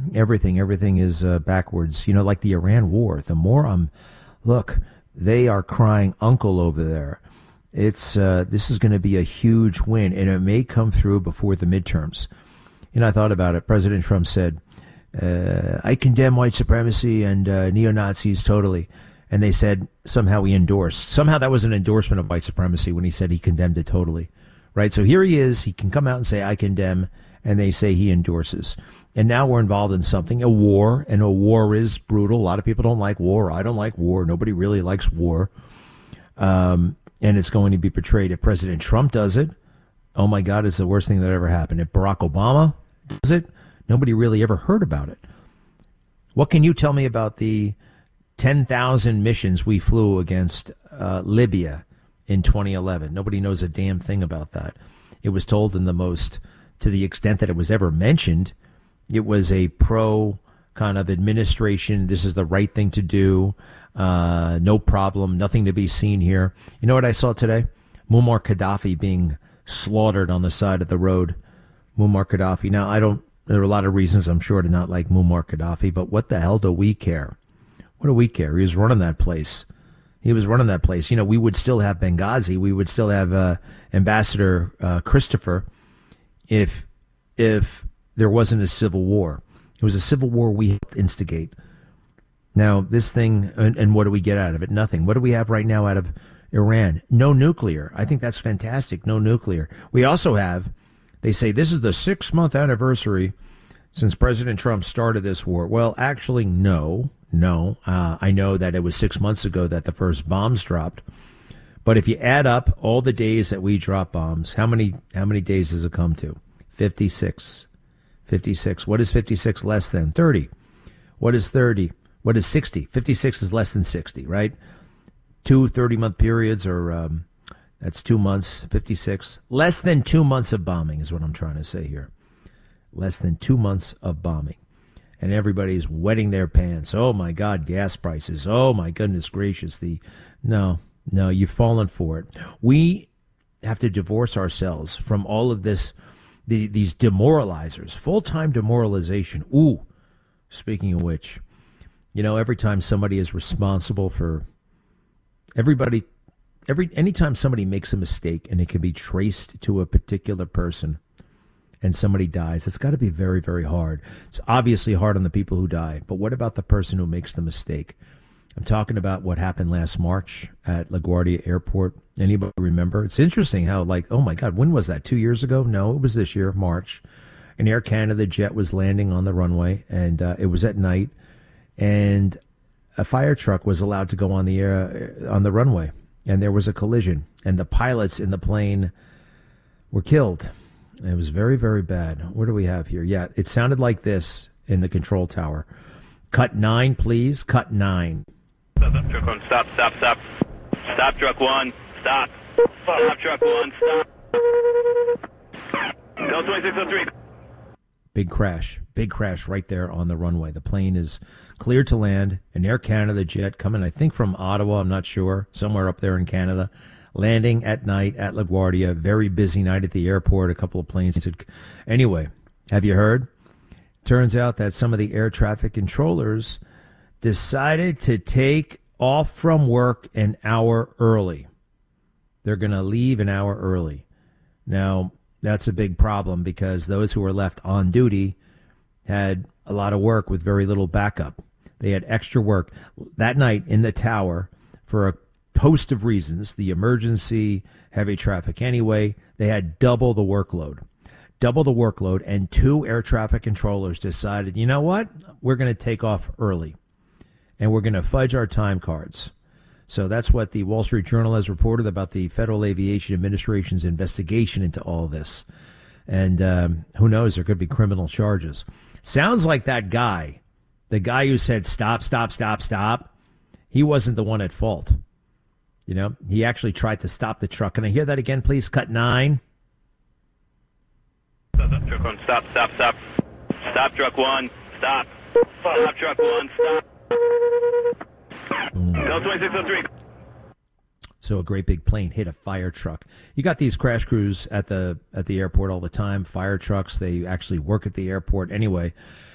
Everything is backwards. You know, like the Iran war. The more look, they are crying uncle over there. This is going to be a huge win, and it may come through before the midterms. You know, I thought about it. President Trump said, I condemn white supremacy and neo-Nazis totally. And they said somehow he endorsed. Somehow that was an endorsement of white supremacy when he said he condemned it totally. Right? So here he is. He can come out and say, I condemn, and they say he endorses. And now we're involved in something, a war, and a war is brutal. A lot of people don't like war. I don't like war. Nobody really likes war. And it's going to be portrayed. If President Trump does it, oh my God, it's the worst thing that ever happened. If Barack Obama does it, nobody really ever heard about it. What can you tell me about the 10,000 missions we flew against Libya in 2011? Nobody knows a damn thing about that. It was told to the extent that it was ever mentioned, it was a pro kind of administration. This is the right thing to do. No problem. Nothing to be seen here. You know what I saw today? Muammar Gaddafi being slaughtered on the side of the road. Muammar Gaddafi. Now, there are a lot of reasons, I'm sure, to not like Muammar Gaddafi, but what the hell do we care? What do we care? He was running that place. You know, we would still have Benghazi. We would still have Ambassador Christopher if there wasn't a civil war. It was a civil war we helped instigate. Now, this thing, and what do we get out of it? Nothing. What do we have right now out of Iran? No nuclear. I think that's fantastic. No nuclear. We also have, they say this is the 6-month anniversary since President Trump started this war. Well, actually, no. I know that it was 6 months ago that the first bombs dropped. But if you add up all the days that we drop bombs, how many days does it come to? 56. 56. What is 56 less than? 30. What is 30? What is 60? 56 is less than 60, right? 2 30-month periods, or that's 2 months, 56. Less than 2 months of bombing is what I'm trying to say here. Less than 2 months of bombing. And everybody's wetting their pants. Oh, my God, gas prices. Oh, my goodness gracious. No, you've fallen for it. We have to divorce ourselves from all of this, these demoralizers, full-time demoralization. Ooh, speaking of which, you know, every time somebody is responsible for anytime somebody makes a mistake and it can be traced to a particular person and somebody dies, it's got to be very, very hard. It's obviously hard on the people who die, but what about the person who makes the mistake? I'm talking about what happened last March at LaGuardia Airport. Anybody remember? It's interesting how, oh my God, when was that? 2 years ago? No, it was this year, March. An Air Canada jet was landing on the runway, and it was at night, and a fire truck was allowed to go on the runway, and there was a collision, and the pilots in the plane were killed. It was very, very bad. What do we have here? Yeah, it sounded like this in the control tower. Cut 9, please. Cut 9. Truck 1, stop. Stop, truck 1, stop. Stop, truck 1, stop. Del 2603. Big crash right there on the runway. The plane is cleared to land. An Air Canada jet coming, I think, from Ottawa, I'm not sure, somewhere up there in Canada, landing at night at LaGuardia. Very busy night at the airport. A couple of planes. Anyway, have you heard? Turns out that some of the air traffic controllers decided to take off from work an hour early. They're going to leave an hour early. Now, that's a big problem because those who were left on duty had a lot of work with very little backup. They had extra work that night in the tower for a host of reasons. The emergency, heavy traffic anyway. They had double the workload, and 2 air traffic controllers decided, you know what? We're going to take off early, and we're going to fudge our time cards. So that's what the Wall Street Journal has reported about the Federal Aviation Administration's investigation into all this. And who knows, there could be criminal charges. Sounds like that guy, the guy who said stop, he wasn't the one at fault. You know, he actually tried to stop the truck. Can I hear that again, please? Cut 9. Truck 1, stop. Stop, truck 1, stop. Stop, truck 1, stop. Del 2603. So a great big plane hit a fire truck. You got these crash crews at the airport all the time. Fire trucks, they actually work at the airport. Anyway,